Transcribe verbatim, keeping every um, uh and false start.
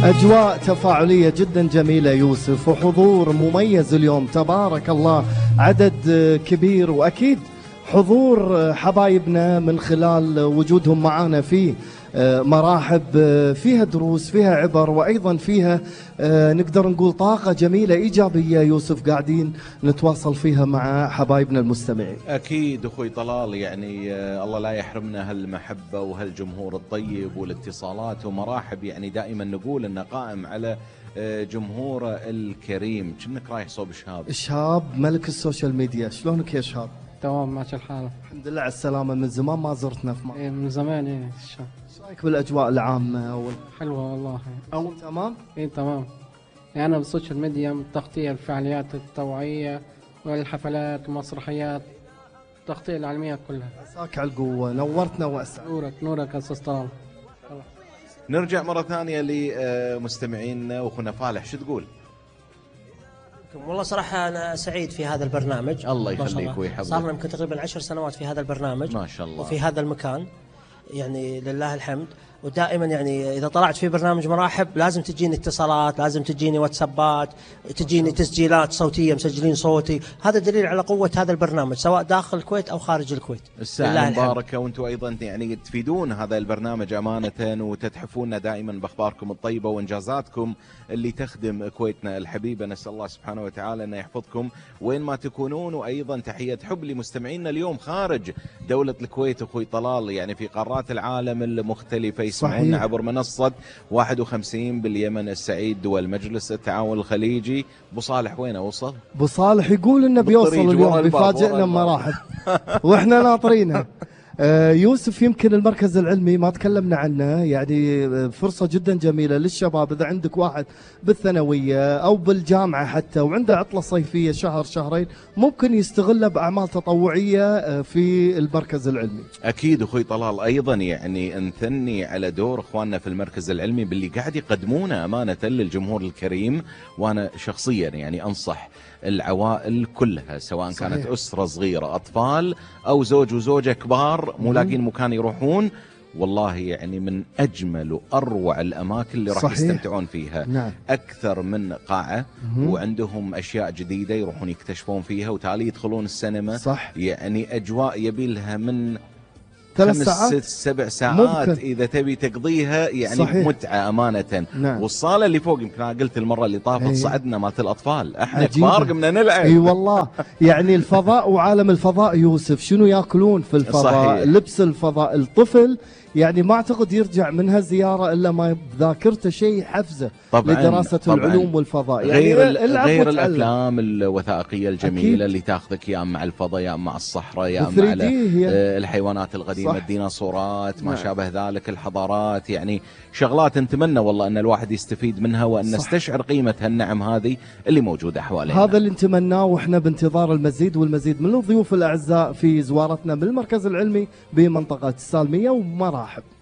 أجواء تفاعلية جدا جميلة يوسف، وحضور مميز اليوم تبارك الله، عدد كبير، وأكيد حضور حبايبنا من خلال وجودهم معنا في مراحب فيها دروس، فيها عبر، وأيضا فيها نقدر نقول طاقة جميلة إيجابية يوسف قاعدين نتواصل فيها مع حبايبنا المستمعين. أكيد أخوي طلال، يعني الله لا يحرمنا هالمحبة وهالجمهور الطيب والاتصالات ومراحب، يعني دائما نقول أنه قائم على جمهوره الكريم. كأنك رايح صوب شهاب. شهاب ملك السوشيال ميديا، شلونك يا شهاب؟ تمام ماشي الحال. الحمد لله على السلامة، من زمان ما زرتنا في مصر. إيه من زمان. ايه الشهر. ايش رايك بالاجواء العامة وال... حلوة والله. او تمام؟ ايه تمام. يعني انا بالسوشيال ميديا من تغطية الفعاليات التوعية والحفلات والمسرحيات، التغطية العلمية كلها. عساك على القوة، نورتنا واسعد. نورك نورك يا استاذ طلال. نرجع مرة ثانية لمستمعينا واخونا فالح، شو تقول؟ والله صراحة أنا سعيد في هذا البرنامج. الله يخليك ويحفظك. صار لنا يمكن تقريبا عشر سنوات في هذا البرنامج ما شاء الله، وفي هذا المكان، يعني لله الحمد. ودائما يعني إذا طلعت في برنامج مراحب لازم تجيني اتصالات، لازم تجيني واتسابات، تجيني تسجيلات صوتية، مسجلين صوتي. هذا دليل على قوة هذا البرنامج سواء داخل الكويت أو خارج الكويت. الساعة مباركة، وانتم أيضا يعني تفيدون هذا البرنامج أمانة، وتتحفونا دائما بأخباركم الطيبة وإنجازاتكم اللي تخدم كويتنا الحبيبة. نسأل الله سبحانه وتعالى أن يحفظكم وين ما تكونون. وأيضا تحية حب لمستمعينا اليوم خارج دولة الكويت أخوي طلال، يعني في قارات العالم المختلفة يسمعونا عبر منصة واحد وخمسين باليمن السعيد دول مجلس التعاون الخليجي. ابو صالح وينه وصل؟ ابو صالح يقول انه بيوصل اليوم، بيفاجئنا بمراحب واحنا ناطرينه. آه يوسف، يمكن المركز العلمي ما تكلمنا عنه، يعني فرصة جدا جميلة للشباب. إذا عندك واحد بالثانوية أو بالجامعة حتى وعنده عطلة صيفية شهر شهرين، ممكن يستغلها بأعمال تطوعية في المركز العلمي. أكيد أخوي طلال، أيضا يعني نثني على دور أخواننا في المركز العلمي باللي قاعد يقدمونه أمانة للجمهور الكريم. وأنا شخصيا يعني أنصح العوائل كلها، سواء صحيح. كانت أسرة صغيرة أطفال أو زوج وزوجة كبار مو لاقين مكان يروحون، والله يعني من أجمل وأروع الأماكن اللي راح يستمتعون فيها. نعم. أكثر من قاعة مم. وعندهم أشياء جديدة يروحون يكتشفون فيها، وتالي يدخلون السينما. صح. يعني أجواء يبيلها من ثلاث خمس ساعات ست سبع ساعات ممكن. إذا تبي تقضيها يعني صحيح. متعة أمانة. نعم. والصالة اللي فوق يمكن أنا قلت المرة اللي طافت صعدنا مالت الأطفال، احنا عجيبة. كبار قمنا نلعب. اي والله. يعني الفضاء وعالم الفضاء يوسف، شنو ياكلون في الفضاء، صحيح. لبس الفضاء، الطفل يعني ما اعتقد يرجع من هالزيارة الا ما بذاكرته شيء حفزه لدراسة طبعاً. العلوم والفضاء، يعني غير, غير الافلام الوثائقية الجميلة أكيد. اللي تاخذك يا مع الفضاء يا مع الصحراء يا مع الحيوانات القديمة، صح. الديناصورات ما نعم. شابه ذلك، الحضارات، يعني شغلات نتمنى والله ان الواحد يستفيد منها وان نستشعر قيمة هالنعم هذه اللي موجودة حوالينا. هذا اللي نتمناه، واحنا بانتظار المزيد والمزيد من الضيوف الاعزاء في زوارتنا بالمركز العلمي بمنطقة السالمية ومراحب.